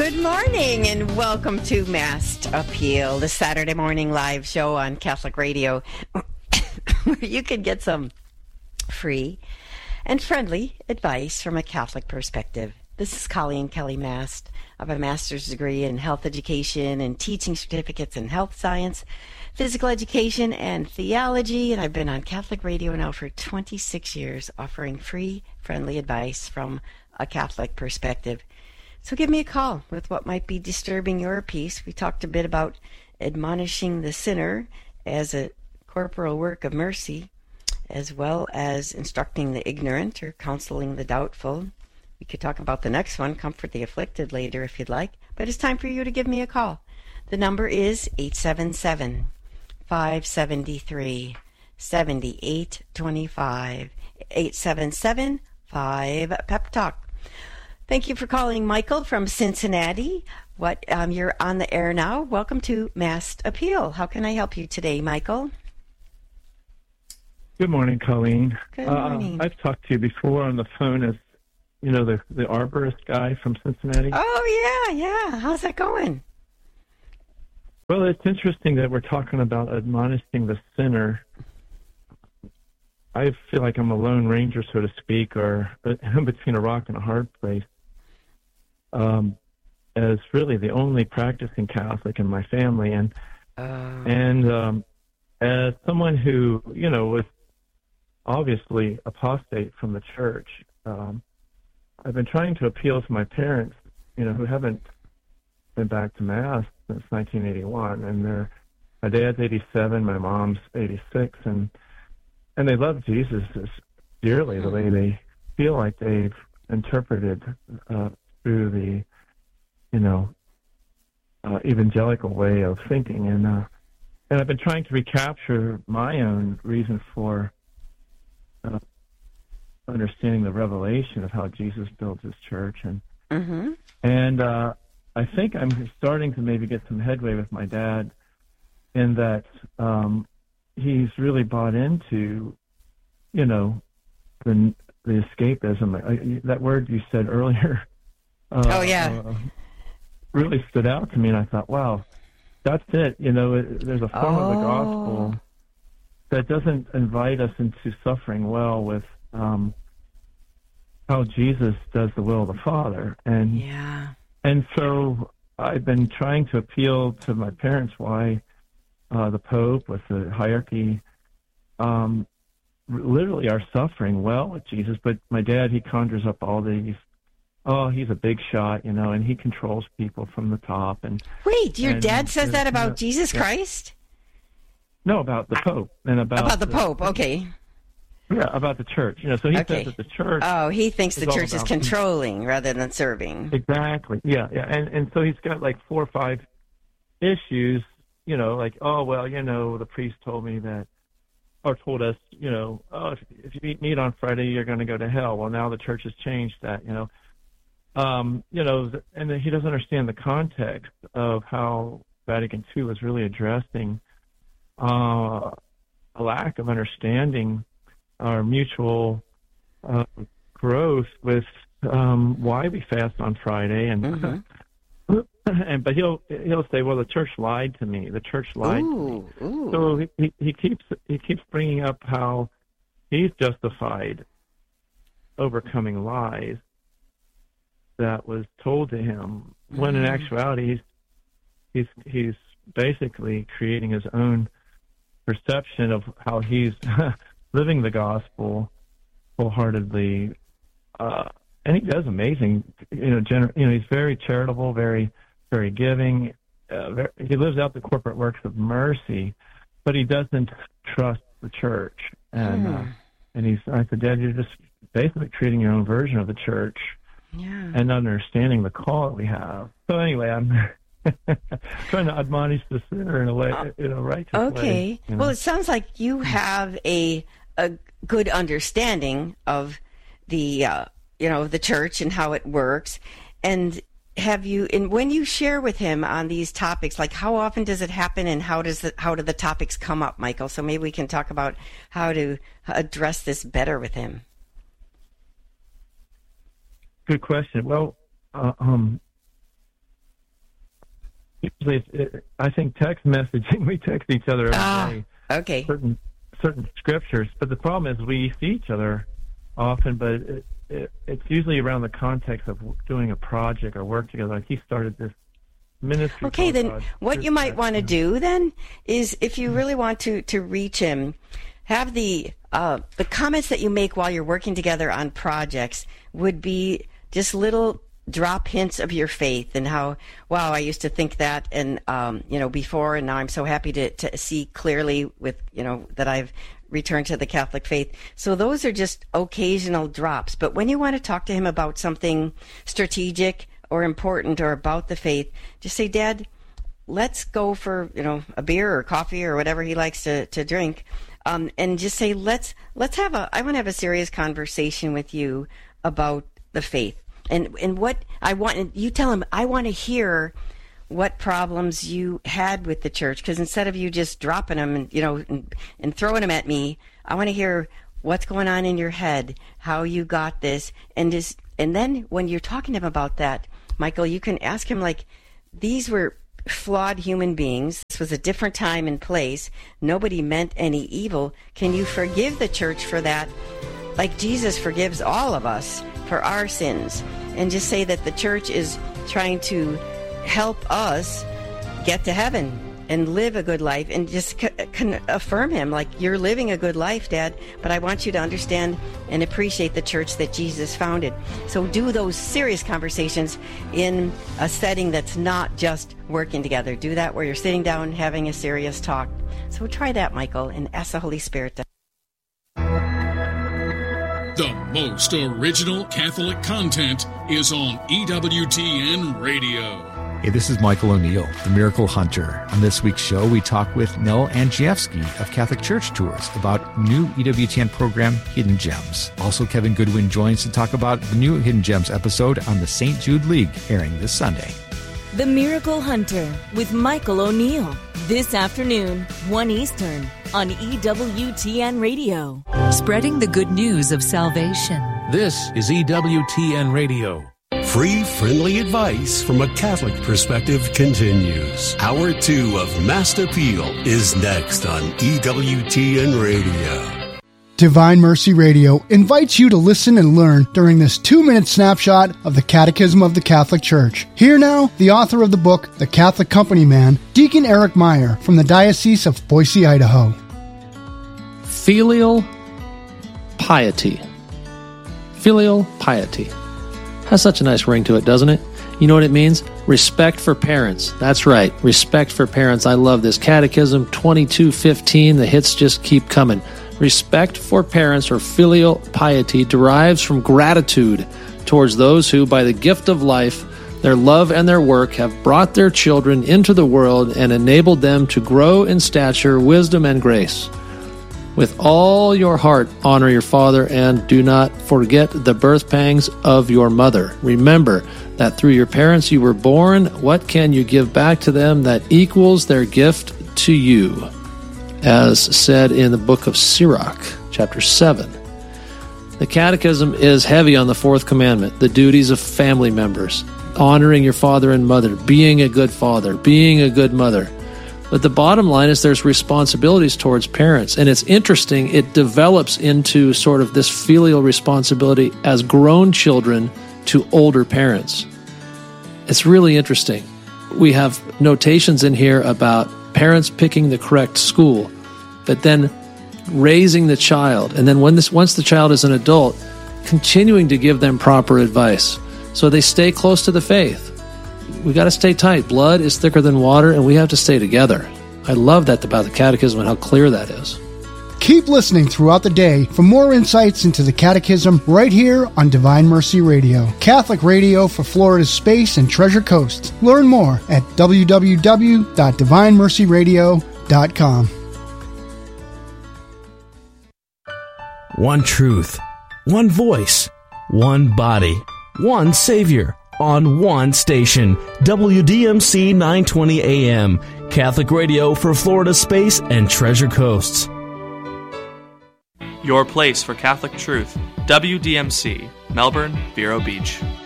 Good morning and welcome to Mast Appeal, the Saturday morning live show on Catholic Radio where you can get some free and friendly advice from a Catholic perspective. This is Colleen Kelly Mast. I have a master's degree in health education and teaching certificates in health science, physical education, and theology, and I've been on Catholic Radio now for 26 years offering free, friendly advice from a Catholic perspective. So give me a call with what might be disturbing your peace. We talked a bit about admonishing the sinner as a corporal work of mercy, as well as instructing the ignorant or counseling the doubtful. We could talk about the next one, comfort the afflicted, later if you'd like. But it's time for you to give me a call. The number is 877-573-7825. 877-5-PEP-TALK. Thank you for calling, Michael from Cincinnati. You're on the air now. Welcome to Mast Appeal. How can I help you today, Michael? Good morning, Colleen. Good morning. I've talked to you before on the phone as, you know, the arborist guy from Cincinnati. Oh, yeah. How's that going? Well, it's interesting that we're talking about admonishing the sinner. I feel like I'm a lone ranger, so to speak, or between a rock and a hard place. As really the only practicing Catholic in my family, and as someone who, you know, was obviously apostate from the church, I've been trying to appeal to my parents, you know, who haven't been back to Mass since 1981, and my dad's 87, my mom's 86, and they love Jesus dearly, the way they feel like they've interpreted through the, you know, evangelical way of thinking. And I've been trying to recapture my own reason for understanding the revelation of how Jesus built his church. And I think I'm starting to maybe get some headway with my dad in that he's really bought into, you know, the escapism. That word you said earlier really stood out to me, and I thought, wow, that's it. You know, there's a form of the gospel that doesn't invite us into suffering well with how Jesus does the will of the Father. And so I've been trying to appeal to my parents why the Pope with the hierarchy literally are suffering well with Jesus. But my dad, he conjures up all these, he's a big shot, you know, and he controls people from the top. And wait, your dad says that about Jesus Christ? No, about the Pope. And about the Pope, okay. Yeah, about the church. You know, so he says that the church... Oh, he thinks the church is controlling rather than serving. Exactly, yeah. And so he's got like 4 or 5 issues, you know, like, oh, well, you know, the priest told me that, or told us, you know, if you eat meat on Friday, you're going to go to hell. Well, now the church has changed that, you know. You know, and he doesn't understand the context of how Vatican II was really addressing a lack of understanding our mutual growth with why we fast on Friday, and but he'll say, well, the church lied to me. The church lied to me. So he keeps bringing up how he's justified overcoming lies that was told to him, when in actuality he's basically creating his own perception of how he's living the gospel wholeheartedly, and he does amazing. You know, he's very charitable, very, very giving. He lives out the corporate works of mercy, but he doesn't trust the church. And I said, Dad, you're just basically creating your own version of the church, and understanding the call that we have. So anyway, I'm trying to admonish the sinner in a way, righteous way. Okay. You know? Well, it sounds like you have a good understanding of the the church and how it works. And when you share with him on these topics, like how often does it happen, and how do the topics come up, Michael? So maybe we can talk about how to address this better with him. Good question. Well, I think text messaging, we text each other every day. Okay. Certain scriptures, but the problem is we see each other often, but it's usually around the context of doing a project or work together. Like he started this ministry. Okay, then what you might want to do then is, if you really want to reach him, have the comments that you make while you're working together on projects would be just little drop hints of your faith and how, wow, I used to think that and before, and now I'm so happy to see clearly with that I've returned to the Catholic faith. So those are just occasional drops. But when you want to talk to him about something strategic or important or about the faith, just say, Dad, let's go for a beer or coffee or whatever he likes to drink, and just say, I want to have a serious conversation with you about the faith. And what I want, you tell him, I want to hear what problems you had with the church, because instead of you just dropping them and throwing them at me, I want to hear what's going on in your head, how you got this, and then when you're talking to him about that, Michael, you can ask him, like, these were flawed human beings. This was a different time and place. Nobody meant any evil. Can you forgive the church for that? Like Jesus forgives all of us for our sins, and just say that the church is trying to help us get to heaven and live a good life, and just affirm him, like, you're living a good life, Dad, but I want you to understand and appreciate the church that Jesus founded. So do those serious conversations in a setting that's not just working together. Do that where you're sitting down having a serious talk. So try that, Michael, and ask the Holy Spirit to. The most original Catholic content is on EWTN Radio. Hey, this is Michael O'Neill, the Miracle Hunter. On this week's show, we talk with Nell Andrzejewski of Catholic Church Tours about new EWTN program, Hidden Gems. Also, Kevin Goodwin joins to talk about the new Hidden Gems episode on the St. Jude League, airing this Sunday. The Miracle Hunter with Michael O'Neill. This afternoon, 1 Eastern, on EWTN Radio. Spreading the good news of salvation. This is EWTN Radio. Free, friendly advice from a Catholic perspective continues. Hour 2 of Mass Appeal is next on EWTN Radio. Divine Mercy Radio invites you to listen and learn during this 2-minute snapshot of the Catechism of the Catholic Church. Here now, the author of the book, The Catholic Company Man, Deacon Eric Meyer from the Diocese of Boise, Idaho. Filial piety. Filial piety. Has such a nice ring to it, doesn't it? You know what it means? Respect for parents. That's right, respect for parents. I love this. Catechism 2215, the hits just keep coming. Respect for parents, or filial piety, derives from gratitude towards those who, by the gift of life, their love and their work, have brought their children into the world and enabled them to grow in stature, wisdom, and grace. With all your heart, honor your father, and do not forget the birth pangs of your mother. Remember that through your parents you were born. What can you give back to them that equals their gift to you? As said in the book of Sirach, chapter 7. The Catechism is heavy on the fourth commandment, the duties of family members, honoring your father and mother, being a good father, being a good mother. But the bottom line is there's responsibilities towards parents. And it's interesting, it develops into sort of this filial responsibility as grown children to older parents. It's really interesting. We have notations in here about parents picking the correct school, but then raising the child. And then once the child is an adult, continuing to give them proper advice so they stay close to the faith. We got to stay tight. Blood is thicker than water, and we have to stay together. I love that about the Catechism and how clear that is. Keep listening throughout the day for more insights into the Catechism right here on Divine Mercy Radio, Catholic radio for Florida's Space and Treasure Coast. Learn more at www.divinemercyradio.com. One truth, one voice, one body, one Savior, on one station, WDMC 920 AM, Catholic radio for Florida's Space and Treasure Coasts. Your place for Catholic truth, WDMC, Melbourne, Vero Beach.